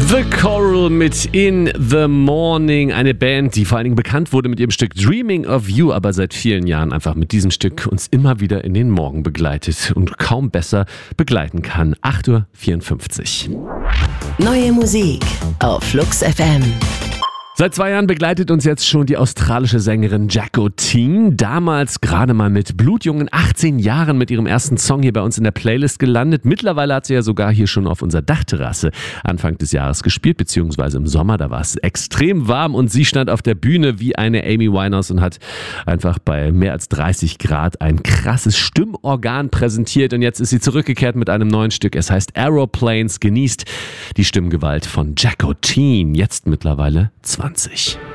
The Coral mit In the Morning, eine Band, die vor allen Dingen bekannt wurde mit ihrem Stück Dreaming of You, aber seit vielen Jahren einfach mit diesem Stück uns immer wieder in den Morgen begleitet und kaum besser begleiten kann. 8:54 Uhr. Neue Musik auf Flux FM. Seit 2 Jahren begleitet uns jetzt schon die australische Sängerin Jacquotine. Damals gerade mal mit blutjungen 18 Jahren mit ihrem ersten Song hier bei uns in der Playlist gelandet. Mittlerweile hat sie ja sogar hier schon auf unserer Dachterrasse Anfang des Jahres gespielt, beziehungsweise im Sommer. Da war es extrem warm und sie stand auf der Bühne wie eine Amy Winehouse und hat einfach bei mehr als 30 Grad ein krasses Stimmorgan präsentiert. Und jetzt ist sie zurückgekehrt mit einem neuen Stück. Es heißt Aeroplanes. Genießt die Stimmgewalt von Jacquotine. Jetzt mittlerweile 20.